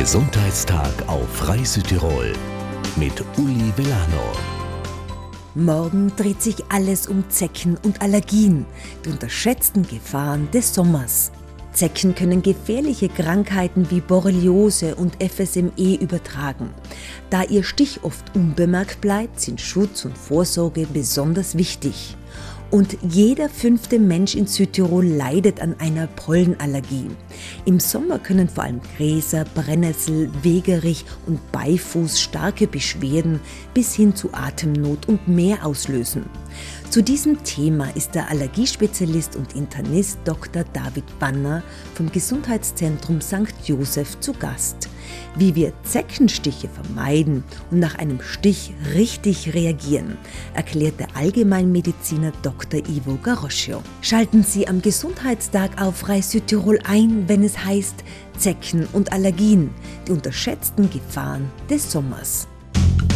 Gesundheitstag auf Rai Südtirol mit Uli Vellano. Morgen dreht sich alles um Zecken und Allergien, die unterschätzten Gefahren des Sommers. Zecken können gefährliche Krankheiten wie Borreliose und FSME übertragen. Da ihr Stich oft unbemerkt bleibt, sind Schutz und Vorsorge besonders wichtig. Und jeder 5. Mensch in Südtirol leidet an einer Pollenallergie. Im Sommer können vor allem Gräser, Brennnessel, Wegerich und Beifuß starke Beschwerden bis hin zu Atemnot und mehr auslösen. Zu diesem Thema ist der Allergiespezialist und Internist Dr. David Banner vom Gesundheitszentrum St. Joseph zu Gast. Wie wir Zeckenstiche vermeiden und nach einem Stich richtig reagieren, erklärt der Allgemeinmediziner Dr. Ivo Garoscio. Schalten Sie am Gesundheitstag auf Rai Südtirol ein, wenn es heißt Zecken und Allergien, die unterschätzten Gefahren des Sommers.